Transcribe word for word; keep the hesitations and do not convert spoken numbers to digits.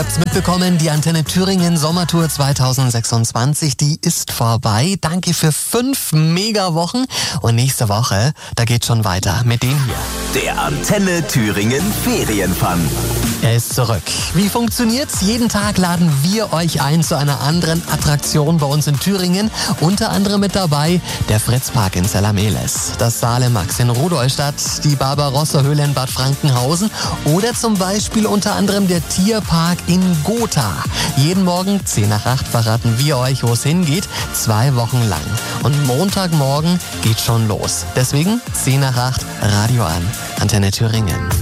Habt's mitbekommen, die Antenne Thüringen Sommertour zwanzig sechsundzwanzig, die ist vorbei. Danke für fünf Mega-Wochen. Und nächste Woche, da geht's schon weiter mit dem hier. Der Antenne Thüringen Ferienfun. Er ist zurück. Wie funktioniert's? Jeden Tag laden wir euch ein zu einer anderen Attraktion bei uns in Thüringen. Unter anderem mit dabei der Fritzpark in Zella-Mehlis, das Salemax in Rudolstadt, die Barbarossa-Höhle in Bad Frankenhausen oder zum Beispiel unter anderem der Tierpark in Gotha. Jeden Morgen zehn nach acht verraten wir euch, wo es hingeht, zwei Wochen lang. Und Montagmorgen geht schon los. Deswegen zehn nach acht Radio an, Antenne Thüringen.